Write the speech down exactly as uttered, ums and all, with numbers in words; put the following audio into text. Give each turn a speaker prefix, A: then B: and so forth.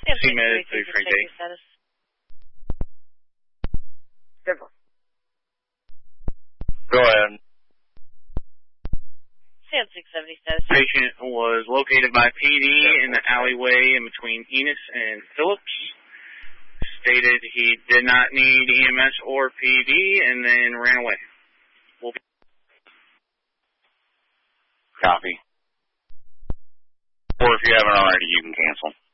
A: C Med three three D.
B: Go ahead.
C: Sam six seventy status.
A: Patient was located by P D in the alleyway in between Enos and Phillips. Stated he did not need E M S or P D and then ran away. We'll
B: Copy. Or if you haven't already, you can cancel.